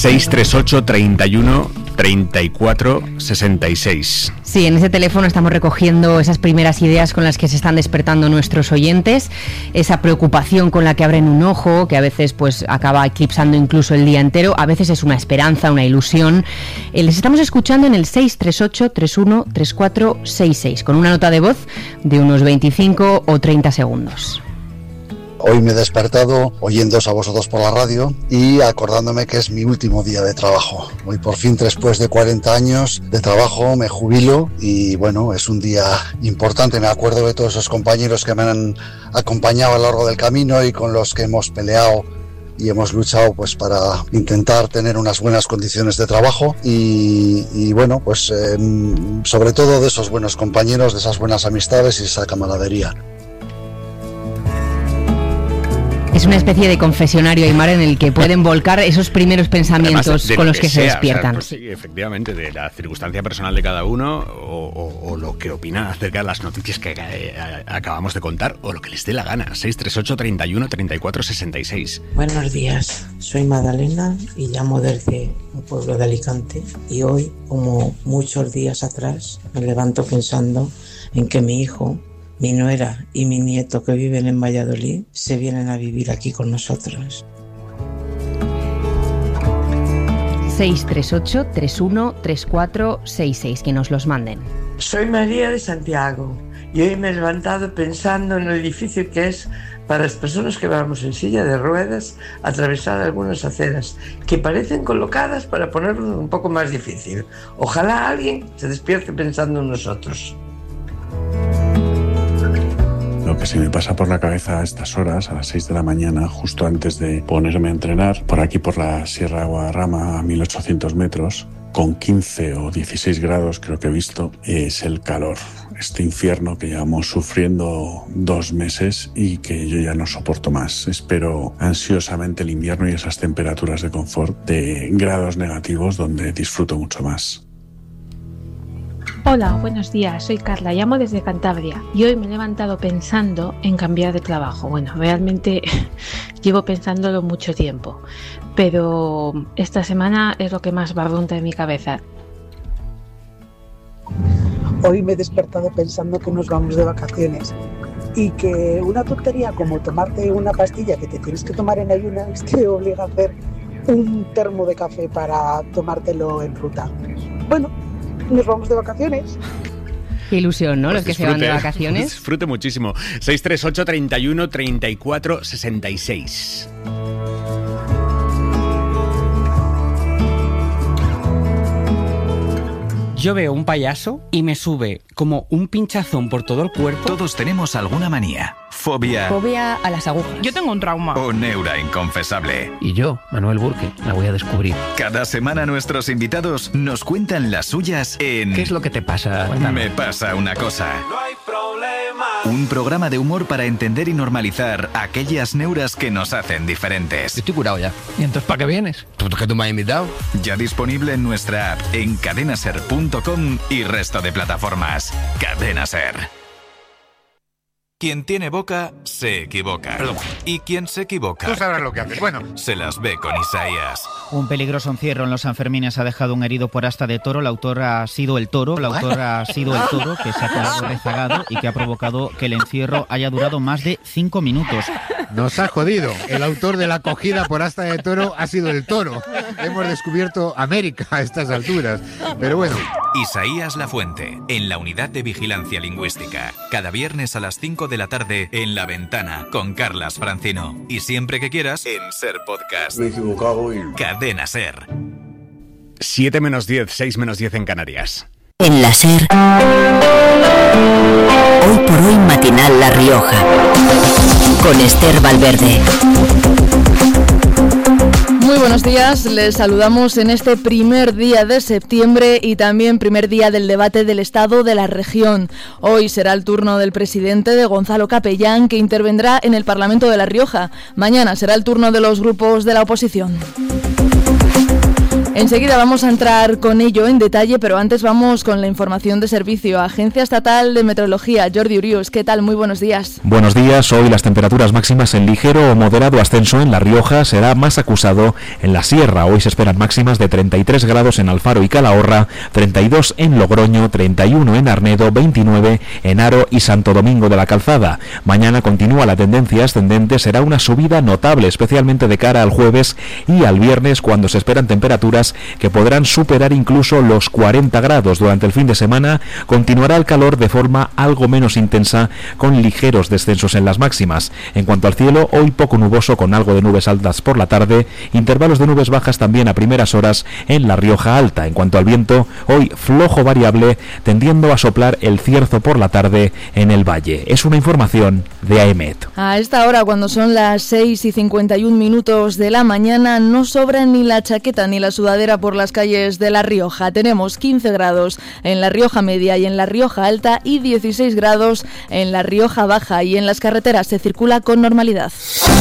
638 31 34 66. Sí, en ese teléfono estamos recogiendo esas primeras ideas con las que se están despertando nuestros oyentes, esa preocupación con la que abren un ojo, que a veces pues acaba eclipsando incluso el día entero, a veces es una esperanza, una ilusión. Les estamos escuchando en el 638 31 34 66 con una nota de voz de unos 25 o 30 segundos. Hoy me he despertado oyéndoos a vosotros por la radio y acordándome que es mi último día de trabajo. Hoy por fin, después de 40 años de trabajo, me jubilo y bueno, es un día importante. Me acuerdo de todos esos compañeros que me han acompañado a lo largo del camino y con los que hemos peleado y hemos luchado pues para intentar tener unas buenas condiciones de trabajo y bueno, pues sobre todo de esos buenos compañeros, de esas buenas amistades y esa camaradería. Es una especie de confesionario, Aimar, en el que pueden volcar esos primeros pensamientos además, con los que se despiertan. O sea, pues sí, efectivamente, de la circunstancia personal de cada uno o lo que opinan acerca de las noticias que acabamos de contar o lo que les dé la gana. 638 31 34 66. Buenos días, soy Magdalena y llamo desde un pueblo de Alicante y hoy, como muchos días atrás, me levanto pensando en que mi hijo, mi nuera y mi nieto que viven en Valladolid se vienen a vivir aquí con nosotros. 638 31 34 66, que nos los manden. Soy María de Santiago y hoy me he levantado pensando en lo difícil que es para las personas que vamos en silla de ruedas atravesar algunas aceras que parecen colocadas para ponerlo un poco más difícil. Ojalá alguien se despierte pensando en nosotros. Lo que se me pasa por la cabeza a estas horas, a las 6 de la mañana, justo antes de ponerme a entrenar, por aquí por la Sierra de Guadarrama a 1800 metros, con 15 o 16 grados creo que he visto, es el calor. Este infierno que llevamos sufriendo 2 meses y que yo ya no soporto más. Espero ansiosamente el invierno y esas temperaturas de confort de grados negativos donde disfruto mucho más. Hola, buenos días, soy Carla, llamo desde Cantabria y hoy me he levantado pensando en cambiar de trabajo. Bueno, realmente llevo pensándolo mucho tiempo, pero esta semana es lo que más barrunta en mi cabeza. Hoy me he despertado pensando que nos vamos de vacaciones y que una tontería como tomarte una pastilla que te tienes que tomar en ayunas te obliga a hacer un termo de café para tomártelo en ruta. Bueno, nos vamos de vacaciones. Qué ilusión, ¿no? Pues los que se van de vacaciones. Disfrute muchísimo. 638 31 34 66. Yo veo un payaso y me sube como un pinchazón por todo el cuerpo. Todos tenemos alguna manía. Fobia. Fobia a las agujas. Yo tengo un trauma. O neura inconfesable. Y yo, Manuel Burke, la voy a descubrir. Cada semana nuestros invitados nos cuentan las suyas en... ¿Qué es lo que te pasa? Me pasa una cosa. No hay problema. Un programa de humor para entender y normalizar aquellas neuras que nos hacen diferentes. Estoy curado ya. ¿Y entonces para qué vienes? ¿Tú que tú me has invitado? Ya disponible en nuestra app, en cadenaser.com y resto de plataformas. Cadena Ser. Quien tiene boca, se equivoca. Perdón. Y quien se equivoca... Tú sabrás lo que haces. Bueno. Se las ve con Isaías. Un peligroso encierro en los Sanfermines ha dejado un herido por asta de toro. El autor ha sido el toro. El autor ha sido el toro que se ha quedado rezagado y que ha provocado que el encierro haya durado más de 5 minutos. Nos ha jodido. El autor de la acogida por asta de toro ha sido el toro. Hemos descubierto América a estas alturas. Pero bueno. Isaías Lafuente, en la Unidad de Vigilancia Lingüística. Cada viernes a las 5 de la tarde en La Ventana con Carlas Francino. Y siempre que quieras en Ser Podcast. Me he equivocado y... Cadena Ser. 7 menos 10, 6 menos 10 en Canarias. En la Ser. Hoy por hoy matinal La Rioja. Con Esther Valverde. Muy buenos días, les saludamos en este primer día de septiembre y también primer día del debate del Estado de la región. Hoy será el turno del presidente, de Gonzalo Capellán, que intervendrá en el Parlamento de La Rioja. Mañana será el turno de los grupos de la oposición. Enseguida vamos a entrar con ello en detalle, pero antes vamos con la información de servicio. Agencia Estatal de Meteorología, Jordi Urius, ¿qué tal? Muy buenos días. Buenos días. Hoy las temperaturas máximas en ligero o moderado ascenso en La Rioja, será más acusado en la sierra. Hoy se esperan máximas de 33 grados en Alfaro y Calahorra, 32 en Logroño, 31 en Arnedo, 29 en Haro y Santo Domingo de la Calzada. Mañana continúa la tendencia ascendente, será una subida notable, especialmente de cara al jueves y al viernes, cuando se esperan temperaturas que podrán superar incluso los 40 grados. Durante el fin de semana continuará el calor de forma algo menos intensa, con ligeros descensos en las máximas. En cuanto al cielo, hoy poco nuboso con algo de nubes altas por la tarde, intervalos de nubes bajas también a primeras horas en La Rioja Alta. En cuanto al viento, hoy flojo variable, tendiendo a soplar el cierzo por la tarde en el valle. Es una información de AEMET. A esta hora, cuando son las 6:51 de la mañana, no sobra ni la chaqueta ni la sudadera por las calles de La Rioja. Tenemos 15 grados en La Rioja Media y en La Rioja Alta y 16 grados en La Rioja Baja, y en las carreteras se circula con normalidad.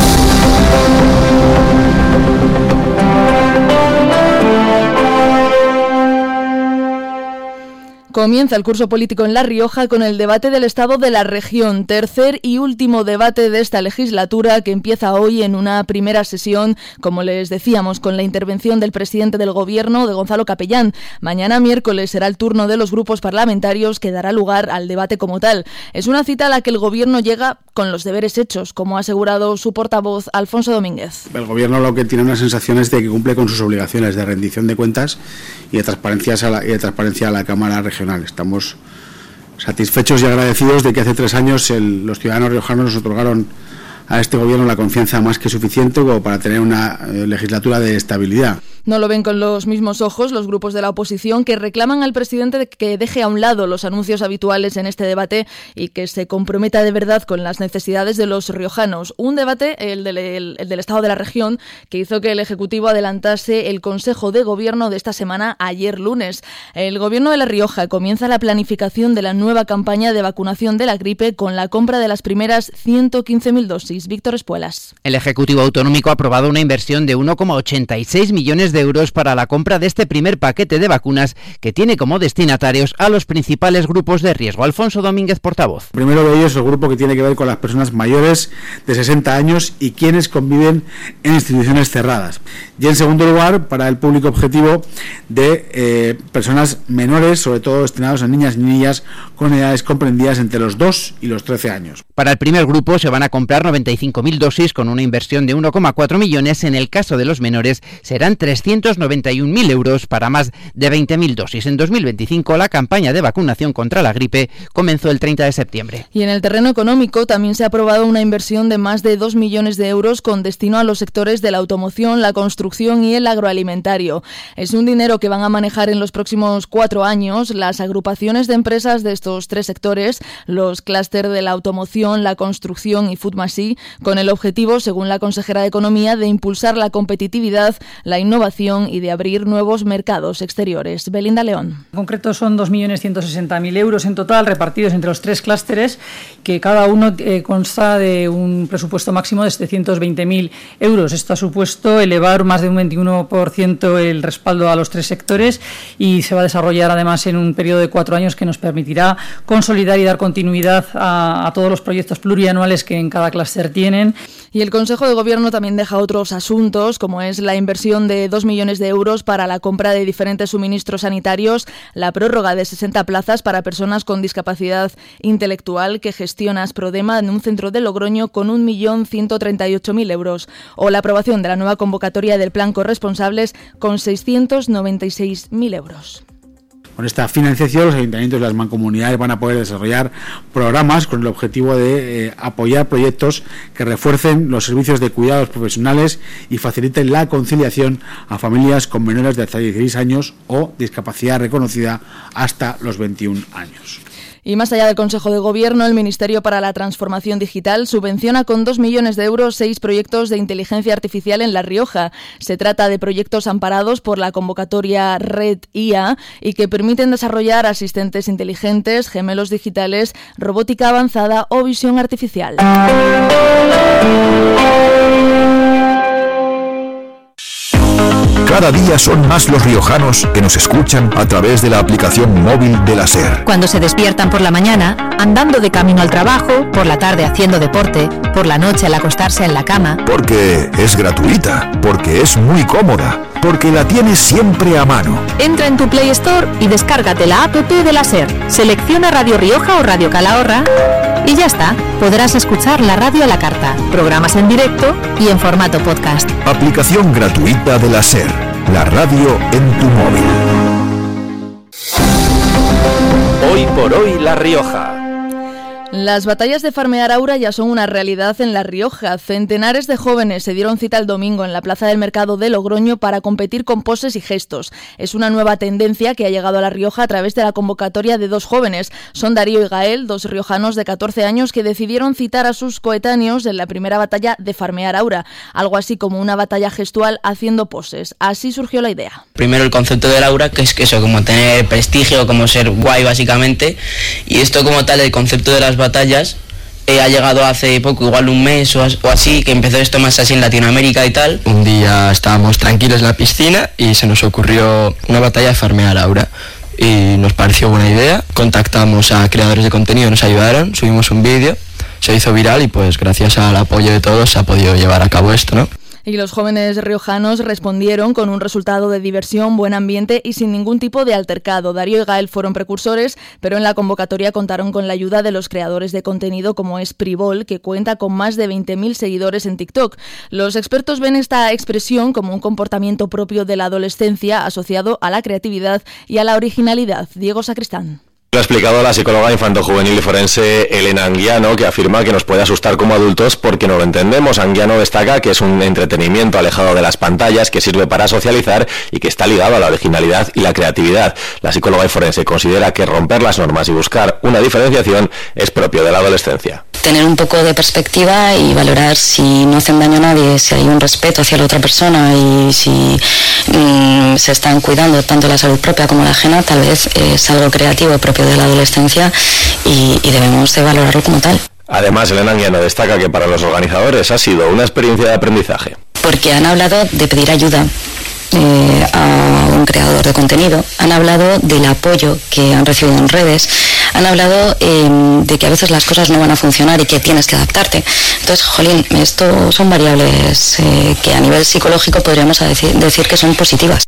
Comienza el curso político en La Rioja con el debate del estado de la región, tercer y último debate de esta legislatura, que empieza hoy en una primera sesión, como les decíamos, con la intervención del presidente del Gobierno, de Gonzalo Capellán. Mañana miércoles será el turno de los grupos parlamentarios, que dará lugar al debate como tal. Es una cita a la que el Gobierno llega con los deberes hechos, como ha asegurado su portavoz Alfonso Domínguez. El Gobierno lo que tiene unas sensaciones de que cumple con sus obligaciones de rendición de cuentas y de transparencia a la Cámara Regional. Estamos satisfechos y agradecidos de que hace 3 años los ciudadanos riojanos nos otorgaron a este Gobierno la confianza más que suficiente como para tener una legislatura de estabilidad. No lo ven con los mismos ojos los grupos de la oposición, que reclaman al presidente que deje a un lado los anuncios habituales en este debate y que se comprometa de verdad con las necesidades de los riojanos. Un debate, el del estado de la región, que hizo que el Ejecutivo adelantase el Consejo de Gobierno de esta semana ayer lunes. El Gobierno de La Rioja comienza la planificación de la nueva campaña de vacunación de la gripe con la compra de las primeras 115.000 dosis. Víctor Espuelas. El Ejecutivo Autonómico ha aprobado una inversión de 1,86 millones de euros para la compra de este primer paquete de vacunas, que tiene como destinatarios a los principales grupos de riesgo. Alfonso Domínguez, portavoz. Primero de ellos, el grupo que tiene que ver con las personas mayores de 60 años y quienes conviven en instituciones cerradas. Y en segundo lugar, para el público objetivo de personas menores, sobre todo destinados a niñas y niñas con edades comprendidas entre los 2 y los 13 años. Para el primer grupo se van a comprar 95.000 dosis con una inversión de 1,4 millones. En el caso de los menores serán 391.000 euros para más de 20.000 dosis. En 2025 la campaña de vacunación contra la gripe comenzó el 30 de septiembre. Y en el terreno económico también se ha aprobado una inversión de más de 2 millones de euros con destino a los sectores de la automoción, la construcción y el agroalimentario. Es un dinero que van a manejar en los próximos 4 años las agrupaciones de empresas de estos 3 sectores, los clúster de la automoción, la construcción y Foodmasí, con el objetivo, según la consejera de Economía, de impulsar la competitividad, la innovación y de abrir nuevos mercados exteriores. Belinda León. En concreto son 2.160.000 euros en total, repartidos entre los 3 clústeres, que cada uno consta de un presupuesto máximo de 720.000 euros. Esto ha supuesto elevar más de un 21% el respaldo a los 3 sectores, y se va a desarrollar además en un periodo de 4 años que nos permitirá consolidar y dar continuidad a todos los proyectos plurianuales que en cada clúster tienen. Y el Consejo de Gobierno también deja otros asuntos, como es la inversión de 2 millones de euros para la compra de diferentes suministros sanitarios, la prórroga de 60 plazas para personas con discapacidad intelectual que gestiona Asprodema en un centro de Logroño con 1.138.000 euros, o la aprobación de la nueva convocatoria del Plan Corresponsables con 696.000 euros. Con esta financiación, los ayuntamientos y las mancomunidades van a poder desarrollar programas con el objetivo de apoyar proyectos que refuercen los servicios de cuidados profesionales y faciliten la conciliación a familias con menores de hasta 16 años o discapacidad reconocida hasta los 21 años. Y más allá del Consejo de Gobierno, el Ministerio para la Transformación Digital subvenciona con 2 millones de euros 6 proyectos de inteligencia artificial en La Rioja. Se trata de proyectos amparados por la convocatoria Red IA y que permiten desarrollar asistentes inteligentes, gemelos digitales, robótica avanzada o visión artificial. Cada día son más los riojanos que nos escuchan a través de la aplicación móvil de la SER. Cuando se despiertan por la mañana, andando de camino al trabajo, por la tarde haciendo deporte, por la noche al acostarse en la cama. Porque es gratuita, porque es muy cómoda, porque la tienes siempre a mano. Entra en tu Play Store y descárgate la app de la SER. Selecciona Radio Rioja o Radio Calahorra y ya está. Podrás escuchar la radio a la carta, programas en directo y en formato podcast. Aplicación gratuita de la SER. La radio en tu móvil. Hoy por hoy La Rioja. Las batallas de farmear aura ya son una realidad en La Rioja. Centenares de jóvenes se dieron cita el domingo en la Plaza del Mercado de Logroño para competir con poses y gestos. Es una nueva tendencia que ha llegado a La Rioja a través de la convocatoria de dos jóvenes. Son Darío y Gael, dos riojanos de 14 años que decidieron citar a sus coetáneos en la primera batalla de farmear aura, algo así como una batalla gestual haciendo poses. Así surgió la idea. Primero el concepto del aura, que es que eso, como tener prestigio, como ser guay básicamente, y esto como tal, el concepto de las batallas ha llegado hace poco, igual un mes o así, que empezó esto más así en Latinoamérica y tal. Un día estábamos tranquilos en la piscina y se nos ocurrió una batalla de farmear aura y nos pareció buena idea. Contactamos a creadores de contenido, nos ayudaron, subimos un vídeo, se hizo viral y pues gracias al apoyo de todos se ha podido llevar a cabo esto, ¿no? Y los jóvenes riojanos respondieron con un resultado de diversión, buen ambiente y sin ningún tipo de altercado. Darío y Gael fueron precursores, pero en la convocatoria contaron con la ayuda de los creadores de contenido como es Privol, que cuenta con más de 20.000 seguidores en TikTok. Los expertos ven esta expresión como un comportamiento propio de la adolescencia asociado a la creatividad y a la originalidad. Diego Sacristán. Lo ha explicado la psicóloga infantojuvenil y forense Elena Anguiano, que afirma que nos puede asustar como adultos porque no lo entendemos. Anguiano destaca que es un entretenimiento alejado de las pantallas, que sirve para socializar y que está ligado a la originalidad y la creatividad. La psicóloga y forense considera que romper las normas y buscar una diferenciación es propio de la adolescencia. Tener un poco de perspectiva y valorar si no hacen daño a nadie, si hay un respeto hacia la otra persona y si se están cuidando tanto la salud propia como la ajena, tal vez es algo creativo propio de la adolescencia y debemos de valorarlo como tal. Además, Elena Anguiano destaca que para los organizadores ha sido una experiencia de aprendizaje. Porque han hablado de pedir ayuda a un creador de contenido, han hablado del apoyo que han recibido en redes, han hablado de que a veces las cosas no van a funcionar y que tienes que adaptarte. Entonces, jolín, esto son variables que a nivel psicológico podríamos decir que son positivas.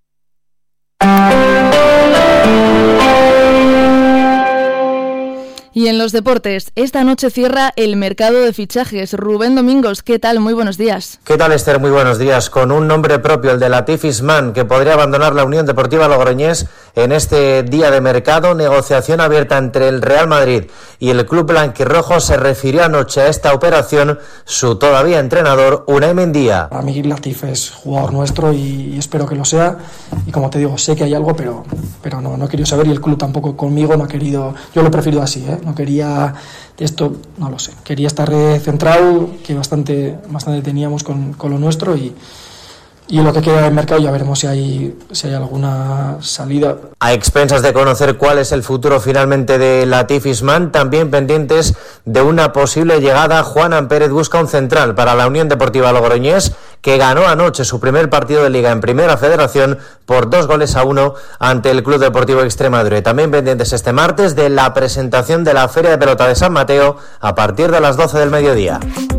Y en los deportes, esta noche cierra el mercado de fichajes. Rubén Domingos, ¿qué tal? Muy buenos días. ¿Qué tal, Esther? Muy buenos días. Con un nombre propio, el de Latif Isman, que podría abandonar la Unión Deportiva Logroñés en este día de mercado. Negociación abierta entre el Real Madrid y el club blanquirrojo. Se refirió anoche a esta operación su todavía entrenador, Unai Mendía. Para mí Latif es jugador nuestro y espero que lo sea. Y como te digo, sé que hay algo, pero no he querido saber, y el club tampoco conmigo no ha querido. Yo lo he preferido así, ¿eh? No quería esto, no lo sé. Quería estar centrado, que bastante teníamos con lo nuestro y lo que queda del mercado ya veremos si hay alguna salida. A expensas de conocer cuál es el futuro finalmente de Latif Isman, también pendientes de una posible llegada, Juan Pérez busca un central para la Unión Deportiva Logroñés, que ganó anoche su primer partido de Liga en Primera Federación por 2-1 ante el Club Deportivo Extremadura. También pendientes este martes de la presentación de la Feria de Pelota de San Mateo a partir de las 12 del mediodía.